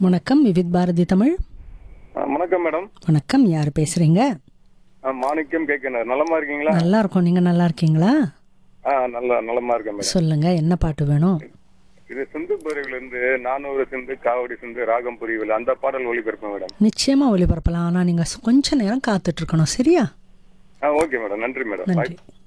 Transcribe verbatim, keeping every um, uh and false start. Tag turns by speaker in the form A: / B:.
A: வணக்கம் விவித் பாரதி தமிழ்.
B: ஆ, வணக்கம் மேடம்.
A: வணக்கம், யார் பேசுறீங்க?
B: ஆ, மாணிக்கம் கேட்கணும். நலமா இருக்கீங்களா?
A: நல்லா இருக்கோம், நீங்க நல்லா இருக்கீங்களா?
B: ஆ, நல்லா நலமா இருக்கேன் மேடம்.
A: சொல்லுங்க, என்ன பாட்டு வேணும்?
B: இது சிந்து பிரிவுல இருந்து நானூறு சிந்து காவடி சிந்து ராகம் புரிவில் அந்த பாடல் ஒளிபரப்பேன் மேடம்.
A: நிச்சயமா ஒளிபரப்பலாம், ஆனா நீங்க கொஞ்ச நேரம் காத்துட்டு இருக்கணும், சரியா?
B: ஆ, ஓகே மேடம். நன்றி மேடம்.
A: நன்றி.
B: வாய்ப்பு